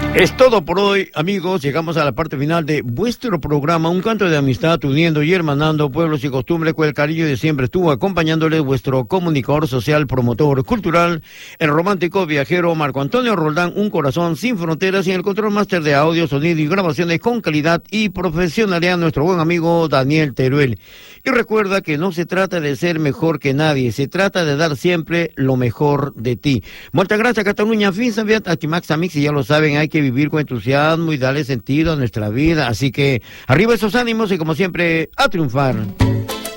Es todo por hoy, amigos. Llegamos a la parte final de vuestro programa, un canto de amistad uniendo y hermanando pueblos y costumbres con el cariño de siempre estuvo acompañándoles vuestro comunicador social, promotor cultural, el romántico viajero Marco Antonio Roldán, un corazón sin fronteras, y en el control máster de audio, sonido y grabaciones con calidad y profesionalidad, nuestro buen amigo Daniel Teruel. Y recuerda que no se trata de ser mejor que nadie, se trata de dar siempre lo mejor de ti. Muchas gracias, Cataluña. Fin, sabiat, aquí Max Amix, y ya lo saben, hay que vivir con entusiasmo y darle sentido a nuestra vida. Así que arriba esos ánimos y como siempre, a triunfar.